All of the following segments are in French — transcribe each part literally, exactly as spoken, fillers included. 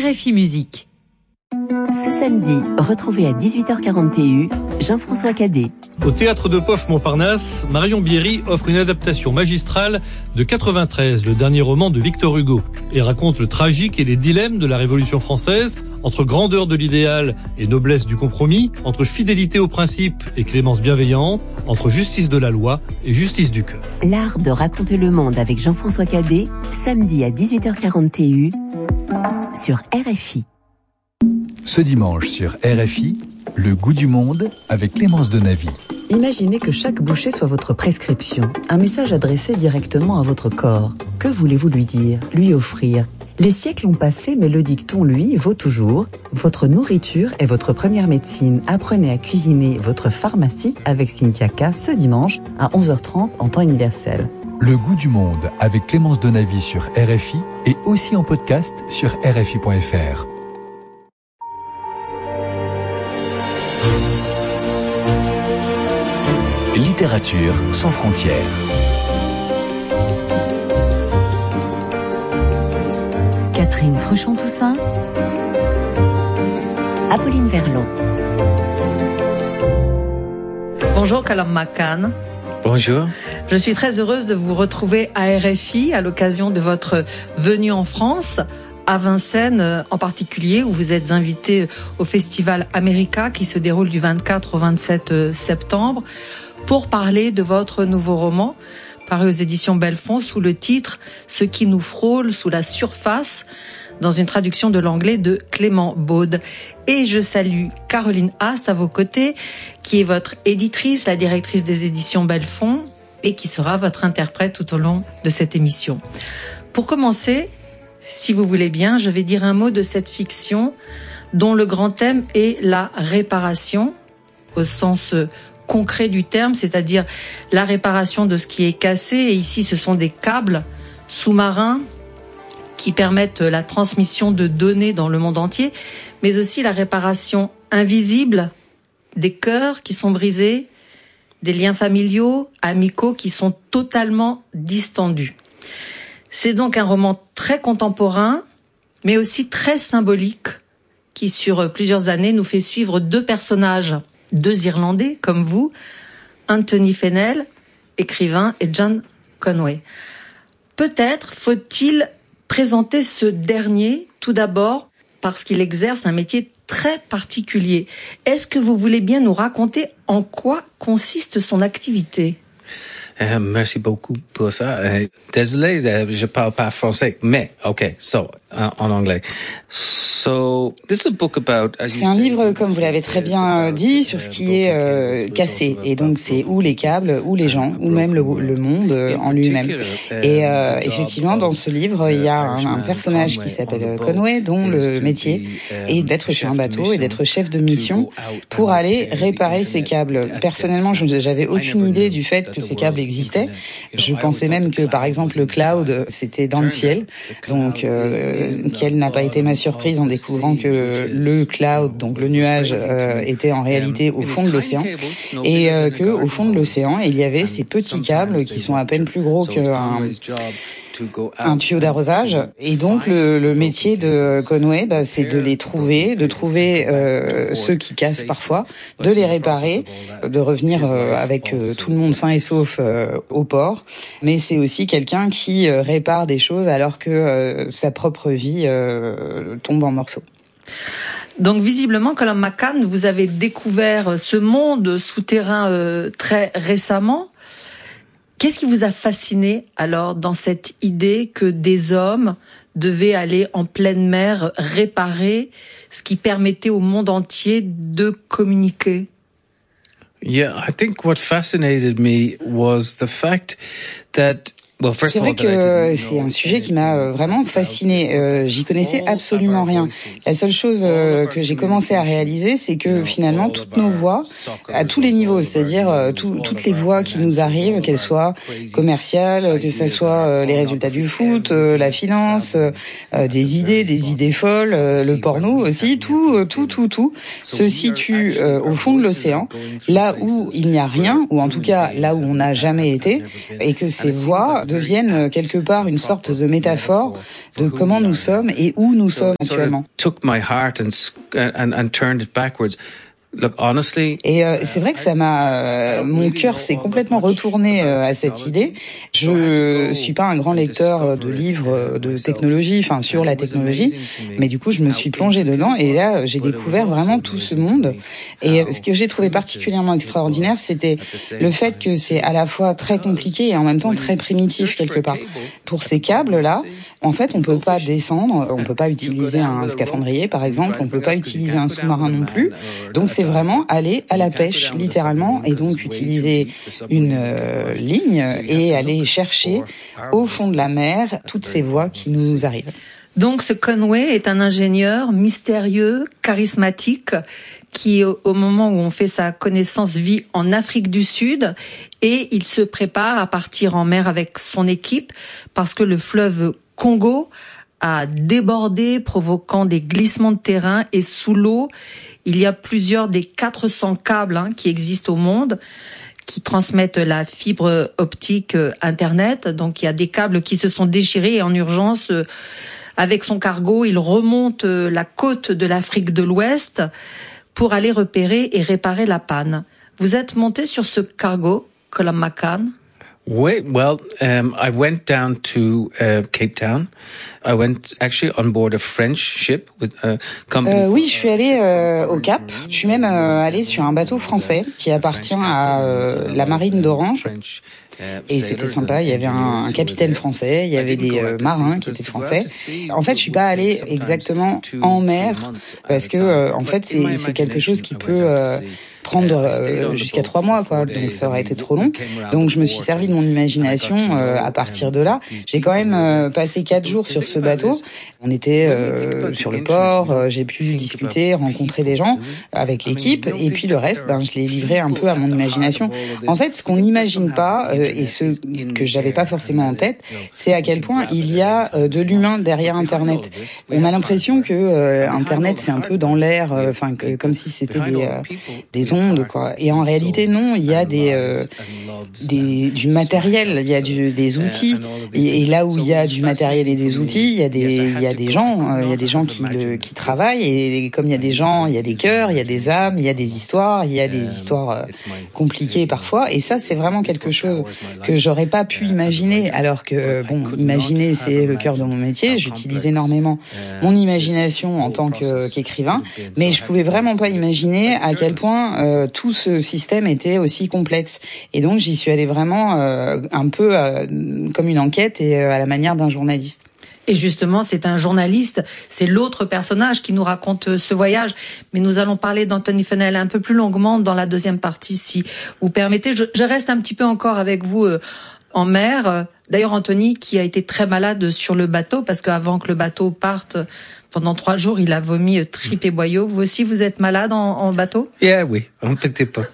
R F I Musique. Ce samedi, retrouvez à dix-huit heures quarante Jean-François Cadet. Au Théâtre de Poche Montparnasse, Marion Bierry offre une adaptation magistrale de quatre-vingt-treize, le dernier roman de Victor Hugo, et raconte le tragique et les dilemmes de la Révolution française, entre grandeur de l'idéal et noblesse du compromis, entre fidélité aux principes et clémence bienveillante, entre justice de la loi et justice du cœur. L'art de raconter le monde avec Jean-François Cadet, samedi à dix-huit heures quarante sur R F I. Ce dimanche sur R F I, le goût du monde avec Clémence Denavy. Imaginez que chaque bouchée soit votre prescription, un message adressé directement à votre corps. Que voulez-vous lui dire, lui offrir ? Les siècles ont passé, mais le dicton, lui, vaut toujours. Votre nourriture est votre première médecine. Apprenez à cuisiner votre pharmacie avec Cynthia K ce dimanche à onze heures trente en temps universel. Le goût du monde avec Clémence Denavy sur R F I et aussi en podcast sur R F I point F R. Littérature sans frontières. Catherine Fruchon-Toussaint, Apolline Verlon. Bonjour Colum McCann. Bonjour. Je suis très heureuse de vous retrouver à R F I à l'occasion de votre venue en France, à Vincennes en particulier, où vous êtes invité au Festival America qui se déroule du vingt-quatre au vingt-sept septembre, pour parler de votre nouveau roman, paru aux éditions Belfond, sous le titre « Ce qui nous frôle sous la surface », dans une traduction de l'anglais de Clément Baude. Et je salue Caroline Haast à vos côtés, qui est votre éditrice, la directrice des éditions Belfond, et qui sera votre interprète tout au long de cette émission. Pour commencer, si vous voulez bien, je vais dire un mot de cette fiction dont le grand thème est la réparation, au sens concret du terme, c'est-à-dire la réparation de ce qui est cassé. Et ici, ce sont des câbles sous-marins qui permettent la transmission de données dans le monde entier, mais aussi la réparation invisible des cœurs qui sont brisés, des liens familiaux, amicaux qui sont totalement distendus. C'est donc un roman très contemporain, mais aussi très symbolique, qui sur plusieurs années nous fait suivre deux personnages, deux Irlandais comme vous, Anthony Fennell, écrivain, et John Conway. Peut-être faut-il présenter ce dernier, tout d'abord, parce qu'il exerce un métier très particulier. Est-ce que vous voulez bien nous raconter en quoi consiste son activité ? Euh, merci beaucoup pour ça. Euh, désolé, euh, je parle pas français, mais ok, so en, en anglais. So this is a book about. C'est un livre, comme vous l'avez très bien dit, sur ce qui est euh, cassé, et donc c'est ou les câbles, ou les gens, ou même le, le monde en lui-même. Et euh, effectivement, dans ce livre, il y a un, un personnage qui s'appelle Conway, dont le métier est d'être sur un bateau et d'être chef de mission pour aller réparer ces câbles. Personnellement, je j'avais aucune idée du fait que ces câbles existait. Je pensais même que, par exemple, le cloud, c'était dans le ciel. Donc, euh, quelle n'a pas été ma surprise en découvrant que le cloud, donc le nuage, euh, était en réalité au fond de l'océan. Et euh, que, au fond de l'océan, il y avait ces petits câbles qui sont à peine plus gros qu'un un tuyau d'arrosage. Et donc le, le métier de Conway, bah, c'est de les trouver, de trouver euh, ceux qui cassent parfois, de les réparer, de revenir euh, avec euh, tout le monde sain et sauf euh, au port. Mais c'est aussi quelqu'un qui euh, répare des choses alors que euh, sa propre vie euh, tombe en morceaux. Donc visiblement, Colum McCann, vous avez découvert ce monde souterrain euh, très récemment. Qu'est-ce qui vous a fasciné alors dans cette idée que des hommes devaient aller en pleine mer réparer ce qui permettait au monde entier de communiquer? Yeah, I think what fascinated me was the fact that C'est vrai que c'est un sujet qui m'a vraiment fasciné. Euh, j'y connaissais absolument rien. La seule chose euh, que j'ai commencé à réaliser, c'est que finalement toutes nos voix, à tous les niveaux, c'est-à-dire euh, tout, toutes les voix qui nous arrivent, qu'elles soient commerciales, que ce soit euh, les résultats du foot, euh, la finance, euh, des idées, des idées folles, euh, le porno aussi, tout, euh, tout, tout, tout se situe euh, au fond de l'océan, là où il n'y a rien, ou en tout cas là où on n'a jamais été, et que ces voix deviennent quelque part une sorte de métaphore de comment nous sommes et où nous sommes actuellement. Et euh, c'est vrai que ça m'a, euh, mon cœur s'est complètement retourné euh, à cette idée. Je suis pas un grand lecteur de livres de technologie, enfin sur la technologie, mais du coup je me suis plongée dedans et là j'ai découvert vraiment tout ce monde. Et ce que j'ai trouvé particulièrement extraordinaire, c'était le fait que c'est à la fois très compliqué et en même temps très primitif quelque part. Pour ces câbles-là, en fait, on peut pas descendre, on peut pas utiliser un scaphandrier par exemple, on peut pas utiliser un sous-marin non plus. Donc c'est vraiment aller à la pêche, littéralement, et donc utiliser une euh, ligne et aller chercher au fond de la mer toutes ces voies qui nous arrivent. Donc ce Conway est un ingénieur mystérieux, charismatique, qui au moment où on fait sa connaissance vit en Afrique du Sud et il se prépare à partir en mer avec son équipe parce que le fleuve Congo a débordé, provoquant des glissements de terrain et sous l'eau, il y a plusieurs des quatre cents câbles hein, qui existent au monde qui transmettent la fibre optique euh, Internet. Donc il y a des câbles qui se sont déchirés et en urgence, euh, avec son cargo, il remonte euh, la côte de l'Afrique de l'Ouest pour aller repérer et réparer la panne. Vous êtes monté sur ce cargo, Colum-McCann? Oui, well, um, I went down to uh, Cape Town. I went actually on board a French ship with a company. Euh, oui, je suis allée euh, au Cap. Je suis même euh, allée sur un bateau français qui appartient à euh, la marine d'Orange. Et c'était sympa, il y avait un, un capitaine français, il y avait des euh, marins qui étaient français. En fait, je suis pas allée exactement en mer parce que euh, en fait, c'est c'est quelque chose qui peut euh, prendre euh, jusqu'à trois mois, quoi. Donc ça aurait été trop long. Donc je me suis servi de mon imagination euh, à partir de là. J'ai quand même euh, passé quatre jours sur ce bateau. On était euh, sur le port, euh, j'ai pu discuter, rencontrer des gens avec l'équipe, et puis le reste, ben je l'ai livré un peu à mon imagination. En fait, ce qu'on n'imagine pas euh, et ce que j'avais pas forcément en tête, c'est à quel point il y a euh, de l'humain derrière Internet. On a l'impression que euh, Internet c'est un peu dans l'air, enfin euh, comme si c'était des euh, des ondes, quoi. Et en réalité, non, il y a des, euh, des du matériel, il y a du, des outils. Et, et là où il y a du matériel et des outils, il y a des, il y a des gens, euh, il y a des gens qui le, qui travaillent. Et, et comme il y a des gens, il y a des cœurs, il y a des âmes, il y a des histoires, il y a des histoires euh, compliquées parfois. Et ça, c'est vraiment quelque chose que j'aurais pas pu imaginer. Alors que, bon, imaginer, c'est le cœur de mon métier. J'utilise énormément mon imagination en tant que, qu'écrivain, mais je pouvais vraiment pas imaginer à quel point Euh, tout ce système était aussi complexe. Et donc j'y suis allée vraiment euh, un peu euh, comme une enquête et euh, à la manière d'un journaliste. Et justement, c'est un journaliste, c'est l'autre personnage qui nous raconte ce voyage. Mais nous allons parler d'Anthony Fenel un peu plus longuement dans la deuxième partie, si vous permettez. Je, je reste un petit peu encore avec vous euh, en mer. D'ailleurs, Anthony, qui a été très malade sur le bateau, parce qu'avant que le bateau parte, pendant trois jours, il a vomi tripes et boyaux. Vous aussi, vous êtes malade en, en bateau? Yeah, oui, un petit peu.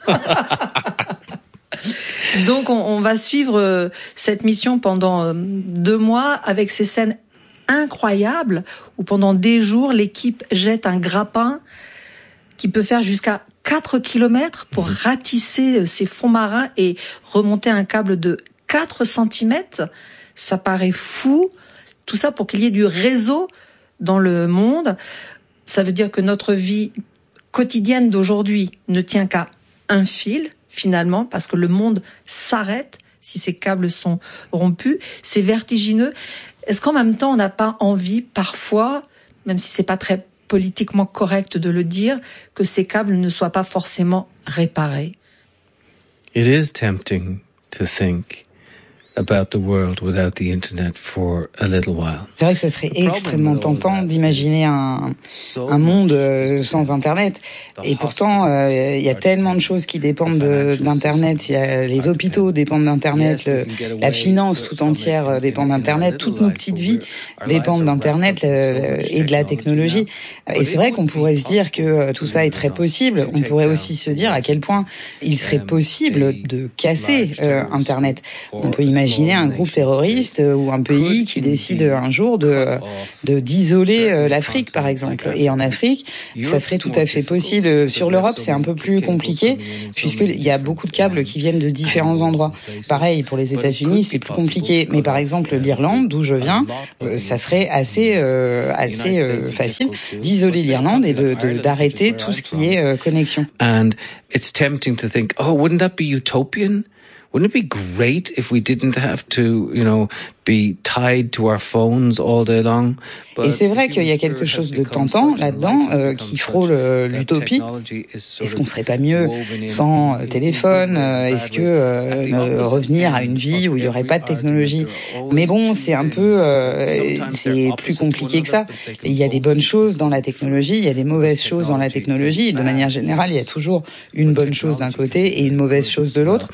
Donc, on, on va suivre cette mission pendant deux mois avec ces scènes incroyables où pendant des jours, l'équipe jette un grappin qui peut faire jusqu'à quatre kilomètres pour ratisser ces fonds marins et remonter un câble de quatre centimètres. Ça paraît fou. Tout ça pour qu'il y ait du réseau dans le monde. Ça veut dire que notre vie quotidienne d'aujourd'hui ne tient qu'à un fil, finalement, parce que le monde s'arrête si ces câbles sont rompus. C'est vertigineux. Est-ce qu'en même temps, on n'a pas envie, parfois, même si c'est pas très politiquement correct de le dire, que ces câbles ne soient pas forcément réparés? It is tempting to think about the world without the internet for a little while. C'est vrai que ça serait extrêmement tentant d'imaginer un, un monde sans Internet. Et pourtant, il euh, y a tellement de choses qui dépendent de, d'Internet. Il y a les hôpitaux dépendent d'Internet, le, la finance tout entière dépend d'Internet, toutes nos petites vies dépendent d'Internet le, et de la technologie. Et c'est vrai qu'on pourrait se dire que tout ça est très possible. On pourrait aussi se dire à quel point il serait possible de casser euh, Internet. On peut imaginer imaginez un groupe terroriste ou un pays qui décide un jour de, de d'isoler l'Afrique, par exemple. Et en Afrique, ça serait tout à fait possible. Sur l'Europe, c'est un peu plus compliqué, puisqu'il y a beaucoup de câbles qui viennent de différents endroits. Pareil, pour les États-Unis, c'est plus compliqué. Mais par exemple, l'Irlande, d'où je viens, ça serait assez, euh, assez euh, facile d'isoler l'Irlande et de, de, d'arrêter tout ce qui est euh, connexion. And it's tempting to think, oh, wouldn't that be utopian? Wouldn't it be great if we didn't have to, you know, be tied to our phones all day long? Et c'est vrai qu'il y a quelque chose de tentant là-dedans euh, qui frôle euh, l'utopie. Est-ce qu'on serait pas mieux sans euh, téléphone? Est-ce que euh, revenir à une vie où il y aurait pas de technologie? Mais bon, c'est un peu, euh, c'est plus compliqué que ça. Et il y a des bonnes choses dans la technologie, il y a des mauvaises choses dans la technologie. Et de manière générale, il y a toujours une bonne chose d'un côté et une mauvaise chose de l'autre.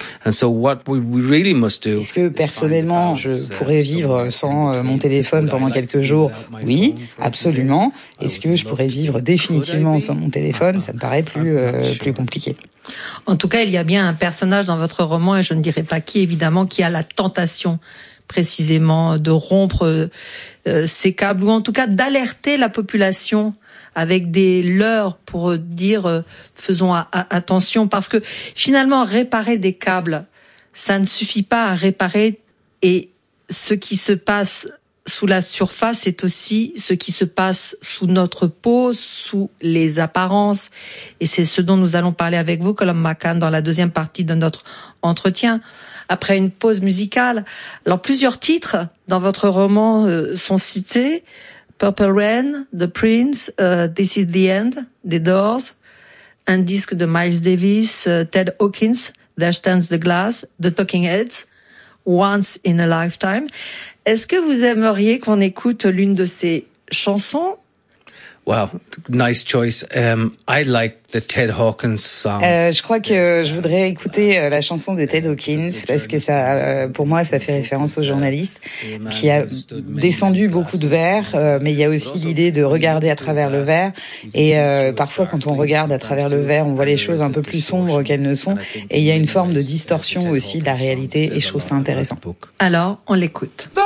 Est-ce que personnellement, je pourrais vivre sans mon téléphone pendant quelques jours? Oui, absolument. Est-ce que je pourrais vivre définitivement sans mon téléphone? Ça me paraît plus euh, plus compliqué. En tout cas, il y a bien un personnage dans votre roman, et je ne dirai pas qui, évidemment, qui a la tentation précisément de rompre euh, ces câbles, ou en tout cas d'alerter la population avec des leurres pour dire euh, faisons a- a- attention, parce que finalement réparer des câbles, ça ne suffit pas à réparer, et ce qui se passe sous la surface, c'est aussi ce qui se passe sous notre peau, sous les apparences. Et c'est ce dont nous allons parler avec vous, Colum McCann, dans la deuxième partie de notre entretien. Après une pause musicale, alors plusieurs titres dans votre roman euh, sont cités. Purple Rain, The Prince, uh, This is the End, des Doors, un disque de Miles Davis, uh, Ted Hawkins, There Stands the Glass, The Talking Heads, Once in a Lifetime. Est-ce que vous aimeriez qu'on écoute l'une de ces chansons? Wow, nice choice. Um, I like the Ted Hawkins song. Euh, je crois que je voudrais écouter euh, la chanson de Ted Hawkins parce que ça, euh, pour moi, ça fait référence au journaliste qui a descendu beaucoup de verre, euh, mais il y a aussi l'idée de regarder à travers le verre. Et euh, parfois, quand on regarde à travers le verre, on voit les choses un peu plus sombres qu'elles ne sont. Et il y a une forme de distorsion aussi de la réalité, et je trouve ça intéressant. Alors, on l'écoute. The